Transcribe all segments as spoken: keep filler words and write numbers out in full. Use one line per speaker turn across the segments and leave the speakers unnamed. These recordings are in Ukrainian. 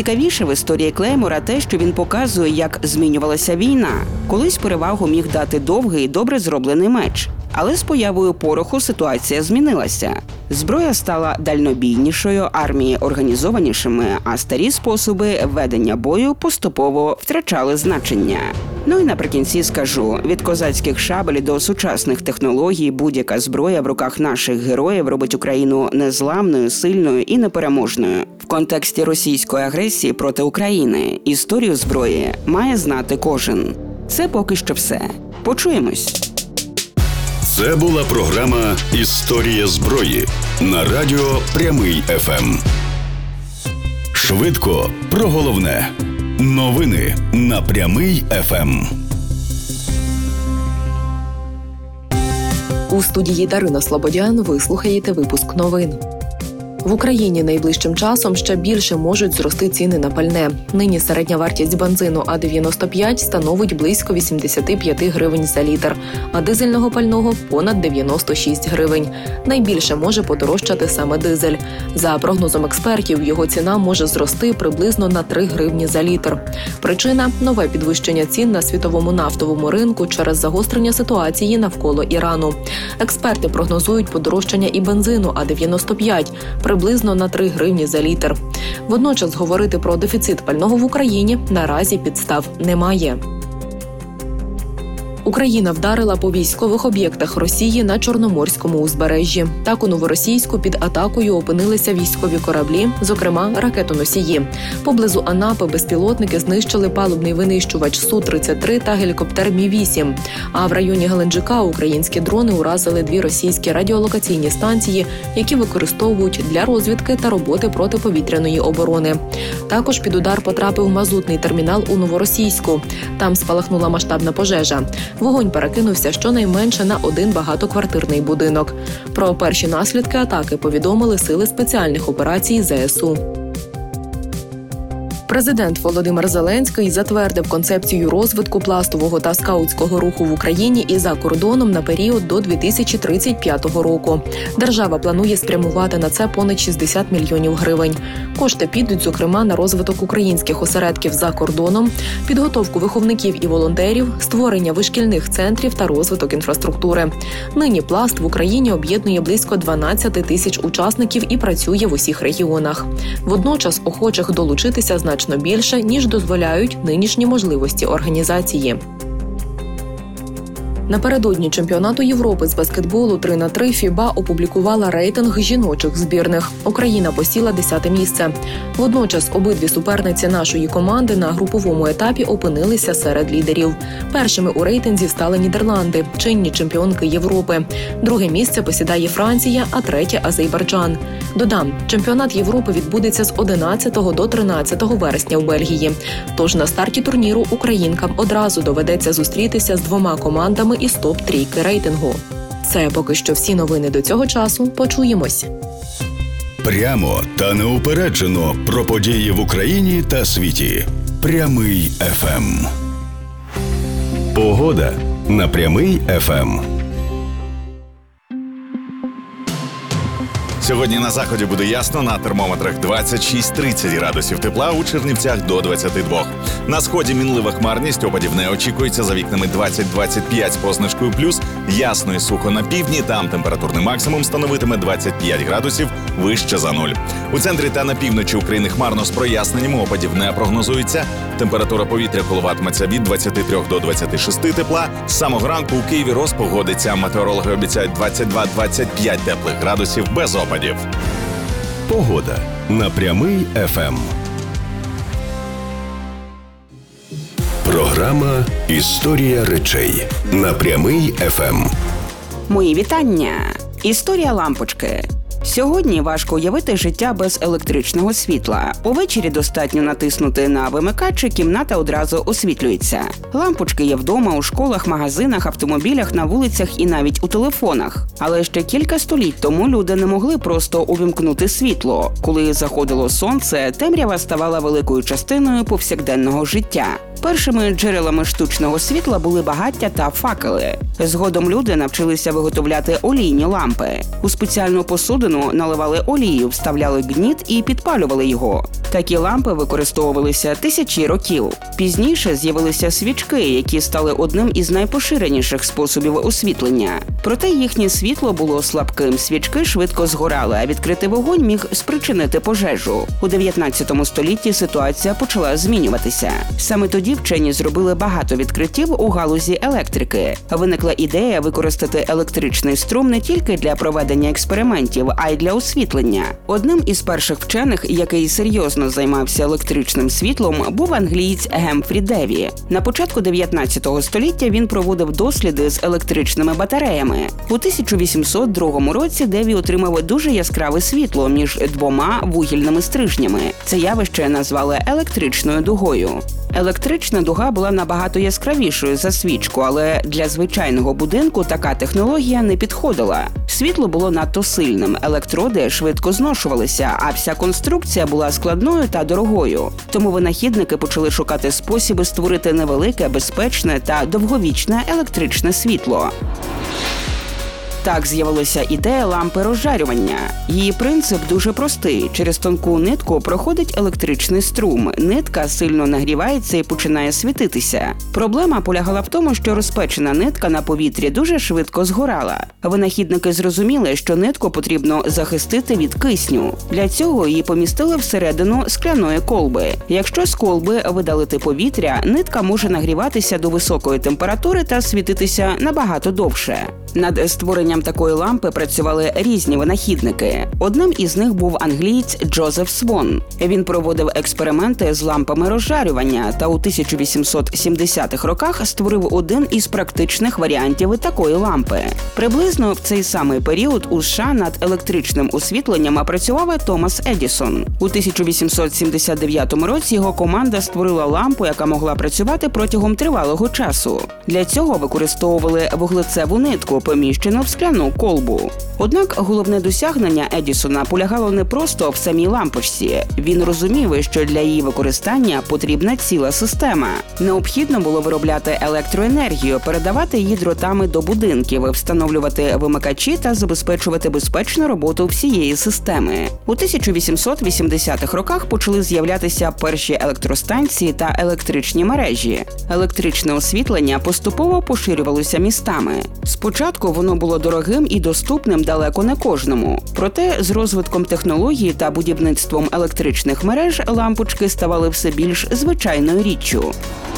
Найцікавіше в історії Клеймора те, що він показує, як змінювалася війна. Колись перевагу міг дати довгий, добре зроблений меч. Але з появою пороху ситуація змінилася. Зброя стала дальнобійнішою, армії організованішими, а старі способи ведення бою поступово втрачали значення. Ну і наприкінці скажу, від козацьких шабель до сучасних технологій будь-яка зброя в руках наших героїв робить Україну незламною, сильною і непереможною. В контексті російської агресії проти України історію зброї має знати кожен. Це поки що все. Почуємось.
Це була програма «Історія зброї» на радіо Прямий еф ем. Швидко про головне. Новини на Прямий еф ем.
У студії Дарина Слободян ви слухаєте випуск новин. В Україні найближчим часом ще більше можуть зрости ціни на пальне. Нині середня вартість бензину А дев'яносто п'ять становить близько вісімдесят п'ять гривень за літр, а дизельного пального – понад дев'яносто шість гривень. Найбільше може подорожчати саме дизель. За прогнозом експертів, його ціна може зрости приблизно на три гривні за літр. Причина – нове підвищення цін на світовому нафтовому ринку через загострення ситуації навколо Ірану. Експерти прогнозують подорожчання і бензину А дев'яносто п'ять – приблизно на три гривні за літр. Водночас говорити про дефіцит пального в Україні наразі підстав немає. Україна вдарила по військових об'єктах Росії на Чорноморському узбережжі. Так, у Новоросійську під атакою опинилися військові кораблі, зокрема ракетоносії. Поблизу Анапи безпілотники знищили палубний винищувач Су тридцять три та гелікоптер Мі вісім. А в районі Геленджика українські дрони уразили дві російські радіолокаційні станції, які використовують для розвідки та роботи протиповітряної оборони. Також під удар потрапив мазутний термінал у Новоросійську. Там спалахнула масштабна пожежа. Вогонь перекинувся щонайменше на один багатоквартирний будинок. Про перші наслідки атаки повідомили сили спеціальних операцій Зе Ес У. Президент Володимир Зеленський затвердив концепцію розвитку пластового та скаутського руху в Україні і за кордоном на період до дві тисячі тридцять п'ятого року. Держава планує спрямувати на це понад шістдесят мільйонів гривень. Кошти підуть, зокрема, на розвиток українських осередків за кордоном, підготовку виховників і волонтерів, створення вишкільних центрів та розвиток інфраструктури. Нині пласт в Україні об'єднує близько дванадцять тисяч учасників і працює в усіх регіонах. Водночас охочих долучитися значно значно більше, ніж дозволяють нинішні можливості організації. Напередодні чемпіонату Європи з баскетболу три на три ФІБА опублікувала рейтинг жіночих збірних. Україна посіла десяте місце. Водночас обидві суперниці нашої команди на груповому етапі опинилися серед лідерів. Першими у рейтинзі стали Нідерланди, чинні чемпіонки Європи. Друге місце посідає Франція, а третє – Азербайджан. Додам, чемпіонат Європи відбудеться з одинадцятого до тринадцятого вересня в Бельгії. Тож на старті турніру українкам одразу доведеться зустрітися з двома командами із топ-трійки рейтингу. Це поки що всі новини до цього часу. Почуємось.
Прямо та неупереджено про події в Україні та світі. Прямий еф ем. Погода на Прямий еф ем.
Сьогодні на заході буде ясно, на термометрах двадцять шість тридцять градусів тепла, у Чернівцях до двадцяти двох. На сході мінлива хмарність, опадів не очікується, за вікнами двадцять двадцять п'ять з позначкою плюс, ясно і сухо на півдні, там температурний максимум становитиме двадцять п'ять градусів, вище за нуль. У центрі та на півночі України хмарно з проясненням, опадів не прогнозується. Температура повітря коливатиметься від двадцяти трьох до двадцяти шести тепла. З самого ранку у Києві розпогодиться, метеорологи обіцяють двадцять два двадцять п'ять теплих градусів без опадів.
Погода на Прямий еф ем. Програма «Історія речей» на Прямий еф ем.
Мої вітання! Історія лампочки. Сьогодні важко уявити життя без електричного світла. Увечері достатньо натиснути на вимикач, і кімната одразу освітлюється. Лампочки є вдома, у школах, магазинах, автомобілях, на вулицях і навіть у телефонах. Але ще кілька століть тому люди не могли просто увімкнути світло. Коли заходило сонце, темрява ставала великою частиною повсякденного життя. Першими джерелами штучного світла були багаття та факели. Згодом люди навчилися виготовляти олійні лампи. У спеціальну посудину наливали олію, вставляли гніт і підпалювали його. Такі лампи використовувалися тисячі років. Пізніше з'явилися свічки, які стали одним із найпоширеніших способів освітлення. Проте їхнє світло було слабким, свічки швидко згорали, а відкритий вогонь міг спричинити пожежу. У дев'ятнадцятому столітті ситуація почала змінюватися. Саме тоді вчені зробили багато відкриттів у галузі електрики. Виникла ідея використати електричний струм не тільки для проведення експериментів, а й для освітлення. Одним із перших вчених, який серйозно займався електричним світлом, був англієць Гемфрі Деві. На початку дев'ятнадцятого століття він проводив досліди з електричними батареями. У тисяча вісімсот другому році Деві отримав дуже яскраве світло між двома вугільними стрижнями. Це явище назвали електричною дугою. Електрична дуга була набагато яскравішою за свічку, але для звичайного будинку така технологія не підходила. Світло було надто сильним, електроди швидко зношувалися, а вся конструкція була складною та дорогою. Тому винахідники почали шукати спосіби створити невелике, безпечне та довговічне електричне світло. Так з'явилася ідея лампи розжарювання. Її принцип дуже простий. Через тонку нитку проходить електричний струм. Нитка сильно нагрівається і починає світитися. Проблема полягала в тому, що розпечена нитка на повітрі дуже швидко згорала. Винахідники зрозуміли, що нитку потрібно захистити від кисню. Для цього її помістили всередину скляної колби. Якщо з колби видалити повітря, нитка може нагріватися до високої температури та світитися набагато довше. Над створенням такої лампи працювали різні винахідники. Одним із них був англієць Джозеф Свон. Він проводив експерименти з лампами розжарювання та у тисяча вісімсот сімдесятих роках створив один із практичних варіантів такої лампи. Приблизно в цей самий період у США над електричним освітленням працював Томас Едісон. У тисяча вісімсот сімдесят дев'ятому році його команда створила лампу, яка могла працювати протягом тривалого часу. Для цього використовували вуглецеву нитку, поміщену в скляну колбу. Однак головне досягнення Едісона полягало не просто в самій лампочці. Він розумів, що для її використання потрібна ціла система. Необхідно було виробляти електроенергію, передавати її дротами до будинків, встановлювати вимикачі та забезпечувати безпечну роботу всієї системи. У тисяча вісімсот вісімдесятих роках почали з'являтися перші електростанції та електричні мережі. Електричне освітлення поступово поширювалося містами. Спочатку воно було дорогим і доступним далеко не кожному. Проте з розвитком технологій та будівництвом електричних мереж лампочки ставали все більш звичайною річчю.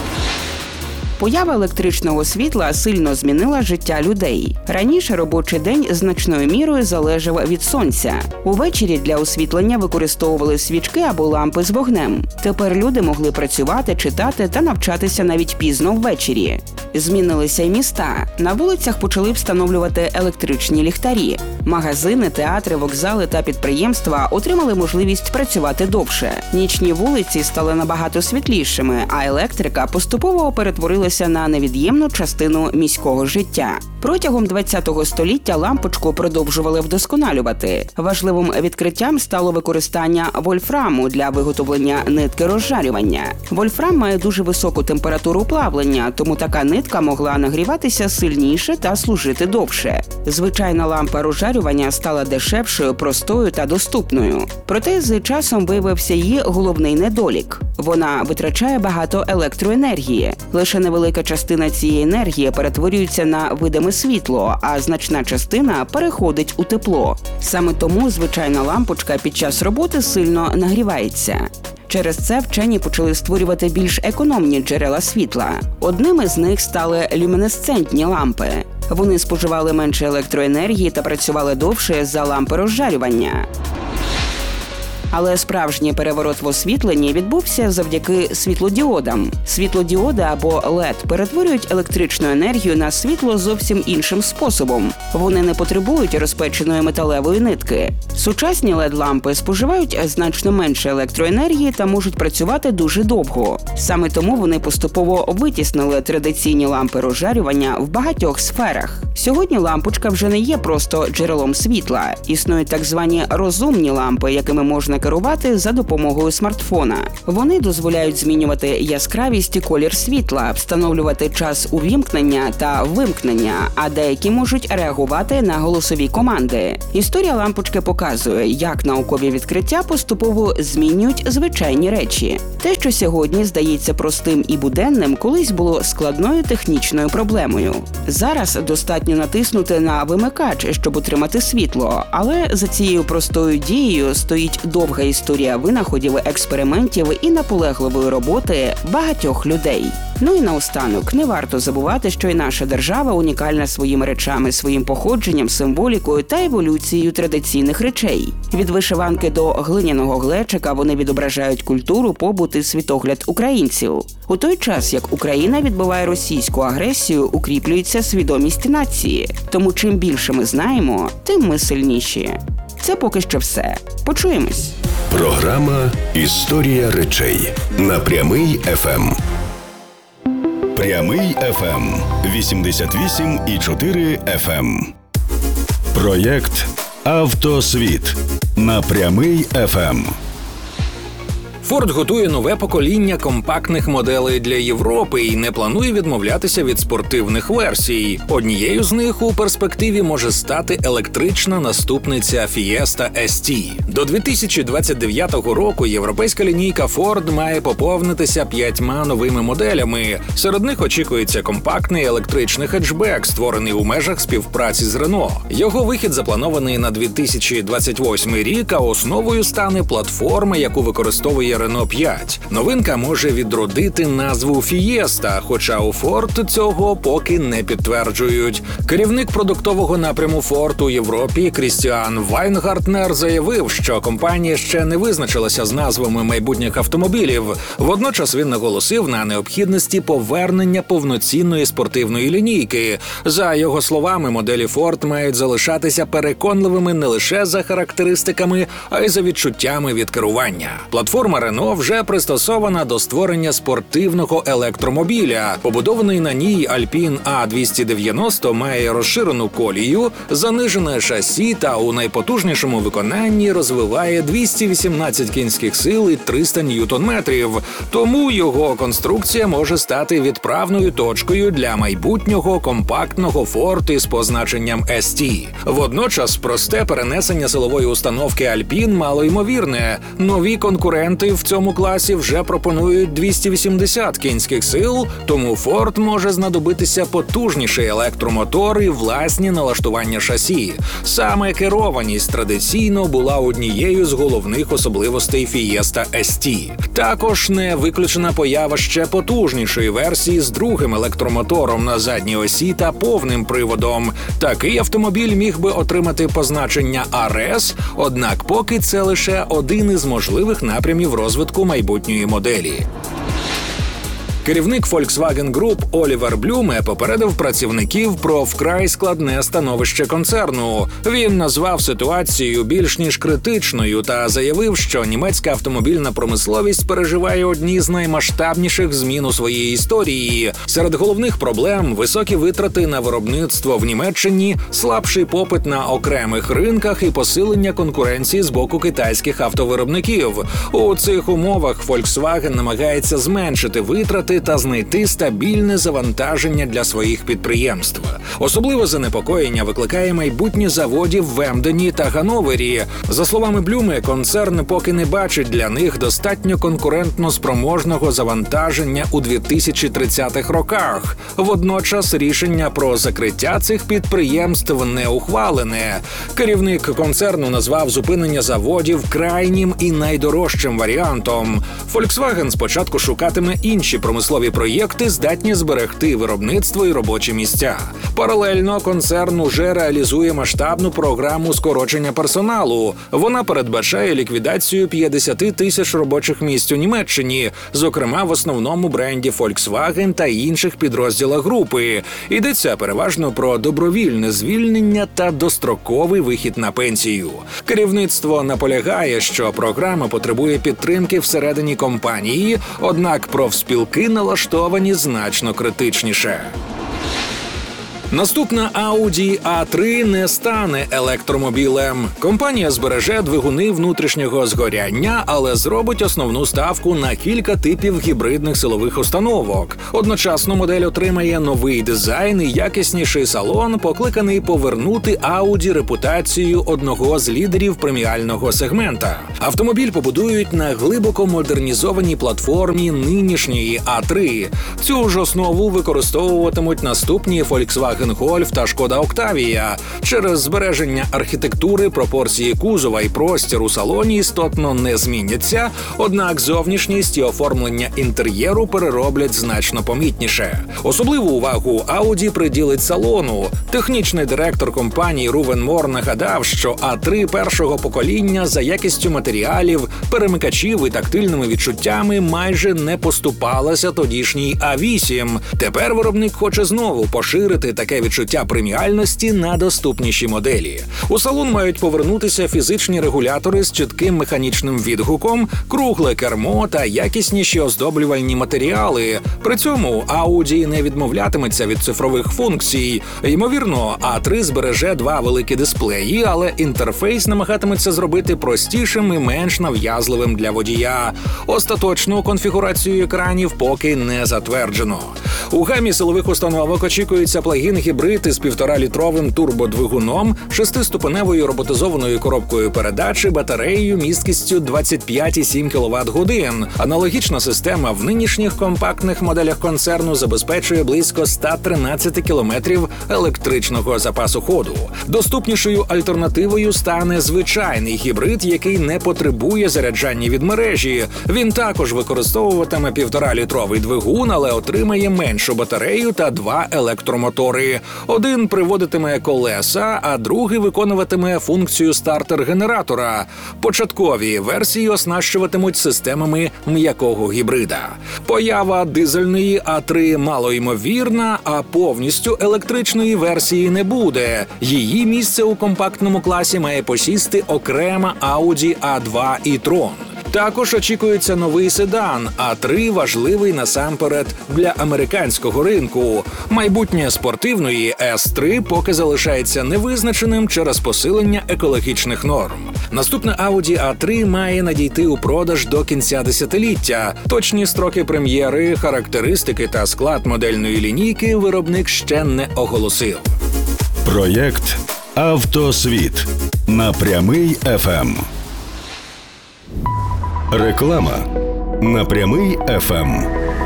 Поява електричного світла сильно змінила життя людей. Раніше робочий день значною мірою залежав від сонця. Увечері для освітлення використовували свічки або лампи з вогнем. Тепер люди могли працювати, читати та навчатися навіть пізно ввечері. Змінилися й міста. На вулицях почали встановлювати електричні ліхтарі. Магазини, театри, вокзали та підприємства отримали можливість працювати довше. Нічні вулиці стали набагато світлішими, а електрика поступово перетворилася на невід'ємну частину міського життя. Протягом ХХ століття лампочку продовжували вдосконалювати. Важливим відкриттям стало використання вольфраму для виготовлення нитки розжарювання. Вольфрам має дуже високу температуру плавлення, тому така нитка могла нагріватися сильніше та служити довше. Звичайна лампа розжарювання стала дешевшою, простою та доступною. Проте з часом виявився її головний недолік. Вона витрачає багато електроенергії. Лише невелика частина цієї енергії перетворюється на видиме світло, а значна частина переходить у тепло. Саме тому звичайна лампочка під час роботи сильно нагрівається. Через це вчені почали створювати більш економні джерела світла. Одними з них стали люмінесцентні лампи. Вони споживали менше електроенергії та працювали довше за лампи розжарювання. Але справжній переворот в освітленні відбувся завдяки світлодіодам. Світлодіоди або лед перетворюють електричну енергію на світло зовсім іншим способом. Вони не потребують розпеченої металевої нитки. Сучасні лед-лампи споживають значно менше електроенергії та можуть працювати дуже довго. Саме тому вони поступово витіснили традиційні лампи розжарювання в багатьох сферах. Сьогодні лампочка вже не є просто джерелом світла. Існують так звані розумні лампи, якими можна керувати за допомогою смартфона. Вони дозволяють змінювати яскравість і колір світла, встановлювати час увімкнення та вимкнення, а деякі можуть реагувати на голосові команди. Історія лампочки показує, як наукові відкриття поступово змінюють звичайні речі. Те, що сьогодні здається простим і буденним, колись було складною технічною проблемою. Зараз достатньо натиснути на вимикач, щоб отримати світло, але за цією простою дією стоїть довга історія винаходів, експериментів і наполегливої роботи багатьох людей. Ну і наостанок, не варто забувати, що і наша держава унікальна своїми речами, своїм походженням, символікою та еволюцією традиційних речей. Від вишиванки до глиняного глечика вони відображають культуру, побут і світогляд українців. У той час, як Україна відбиває російську агресію, укріплюється свідомість нації. Тому чим більше ми знаємо, тим ми сильніші. Це поки що все. Почуємось.
Програма «Історія речей» на Прямий еф ем. Прямий еф ем вісімдесят вісім і чотири еф ем. Проєкт «Автосвіт» на Прямий еф ем.
Форд готує нове покоління компактних моделей для Європи і не планує відмовлятися від спортивних версій. Однією з них у перспективі може стати електрична наступниця Fiesta ес ті. До дві тисячі двадцять дев'ятого року європейська лінійка Ford має поповнитися п'ятьма новими моделями. Серед них очікується компактний електричний хетчбек, створений у межах співпраці з Renault. Його вихід запланований на дві тисячі двадцять восьмий рік, а основою стане платформа, яку використовує Renault п'ять. Новинка може відродити назву Fiesta, хоча у Ford цього поки не підтверджують. Керівник продуктового напряму Ford у Європі Крістіан Вайнгартнер заявив, що компанія ще не визначилася з назвами майбутніх автомобілів. Водночас він наголосив на необхідності повернення повноцінної спортивної лінійки. За його словами, моделі Ford мають залишатися переконливими не лише за характеристиками, а й за відчуттями від керування. Платформа Renault вже пристосована до створення спортивного електромобіля. Побудований на ній Alpine а двісті дев'яносто має розширену колію, занижене шасі та у найпотужнішому виконанні розвиває двісті вісімнадцять кінських сил і триста ньютон-метрів. Тому його конструкція може стати відправною точкою для майбутнього компактного Ford із позначенням ес ті. Водночас просте перенесення силової установки Alpine малоймовірне. Нові конкуренти в цьому класі вже пропонують двісті вісімдесят кінських сил, тому Ford може знадобитися потужніший електромотор і власні налаштування шасі. Саме керованість традиційно була однією з головних особливостей Fiesta ес ті. Також не виключена поява ще потужнішої версії з другим електромотором на задній осі та повним приводом. Такий автомобіль міг би отримати позначення ар ес, однак поки це лише один із можливих напрямів розвитку майбутньої моделі. Керівник Volkswagen Group Олівер Блюме попередив працівників про вкрай складне становище концерну. Він назвав ситуацію більш ніж критичною та заявив, що німецька автомобільна промисловість переживає одні з наймасштабніших змін у своїй історії. Серед головних проблем – високі витрати на виробництво в Німеччині, слабший попит на окремих ринках і посилення конкуренції з боку китайських автовиробників. У цих умовах Volkswagen намагається зменшити витрати та знайти стабільне завантаження для своїх підприємств. Особливо занепокоєння викликає майбутнє заводів в Емдені та Ганновері. За словами Блюме, концерн поки не бачить для них достатньо конкурентно спроможного завантаження у дві тисячі тридцятих роках. Водночас рішення про закриття цих підприємств не ухвалене. Керівник концерну назвав зупинення заводів крайнім і найдорожчим варіантом. Volkswagen спочатку шукатиме інші промислові проєкти, здатні зберегти виробництво і робочі місця. Паралельно концерн уже реалізує масштабну програму скорочення персоналу. Вона передбачає ліквідацію п'ятдесят тисяч робочих місць у Німеччині, зокрема в основному бренді Volkswagen та інших підрозділах групи. Йдеться переважно про добровільне звільнення та достроковий вихід на пенсію. Керівництво наполягає, що програма потребує підтримки всередині компанії, однак профспілки налаштовані значно критичніше. Наступна Audi а три не стане електромобілем. Компанія збереже двигуни внутрішнього згоряння, але зробить основну ставку на кілька типів гібридних силових установок. Одночасно модель отримає новий дизайн і якісніший салон, покликаний повернути Audi репутацію одного з лідерів преміального сегмента. Автомобіль побудують на глибоко модернізованій платформі нинішньої а три. Цю ж основу використовуватимуть наступні Volkswagen Golf та Шкода Octavia. Через збереження архітектури пропорції кузова і простір у салоні істотно не зміняться, однак зовнішність і оформлення інтер'єру перероблять значно помітніше. Особливу увагу Audi приділить салону. Технічний директор компанії Рувен Мор нагадав, що а три першого покоління за якістю матеріалів, перемикачів і тактильними відчуттями майже не поступалася тодішній а вісім. Тепер виробник хоче знову поширити таке відчуття преміальності на доступніші моделі. У салон мають повернутися фізичні регулятори з чітким механічним відгуком, кругле кермо та якісніші оздоблювальні матеріали. При цьому Audi не відмовлятиметься від цифрових функцій. Ймовірно, а три збереже два великі дисплеї, але інтерфейс намагатиметься зробити простішим і менш нав'язливим для водія. Остаточну конфігурацію екранів поки не затверджено. У гамі силових установок очікується плагін-гібрид із півторалітровим турбодвигуном, шестиступеневою роботизованою коробкою передач і батареєю місткістю двадцять п'ять цілих сім кіловат-годин. Аналогічна система в нинішніх компактних моделях концерну забезпечує близько сто тринадцять кілометрів електричного запасу ходу. Доступнішою альтернативою стане звичайний гібрид, який не потребує заряджання від мережі. Він також використовуватиме півторалітровий двигун, але отримає меншу батарею та два електромотори. Один приводитиме колеса, а другий виконуватиме функцію стартер-генератора. Початкові версії оснащуватимуть системами м'якого гібрида. Поява дизельної а три малоймовірна, а повністю електричної версії не буде. Її місце у компактному класі має посісти окрема Audi а два e-tron. Також очікується новий седан а три, важливий насамперед для американського ринку. Майбутнє спортивної ес три поки залишається невизначеним через посилення екологічних норм. Наступна Audi а три має надійти у продаж до кінця десятиліття. Точні строки прем'єри, характеристики та склад модельної лінійки виробник ще не оголосив.
Проєкт «Автосвіт» на Прямий еф ем. Реклама на Прямий еф ем.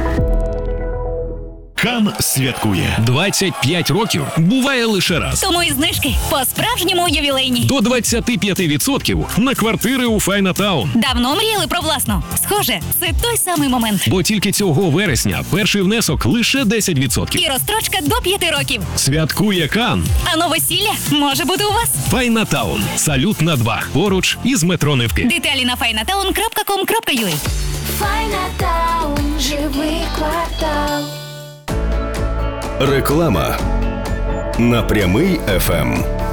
Кан святкує. двадцять п'ять років буває лише раз.
Тому і знижки по-справжньому ювілейні.
До двадцять п'ять відсотків на квартири у Файнатаун.
Давно мріяли про власну? Схоже, це той самий момент.
Бо тільки цього вересня перший внесок лише десять відсотків.
І розстрочка до п'яти років.
Святкує Кан.
А новосілля може бути у вас.
Файнатаун. Салют на два. Поруч із метро Невки.
Деталі на файнатаун крапка ком крапка ю а.
Файнатаун, живий квартал.
Реклама на Прямий еф ем.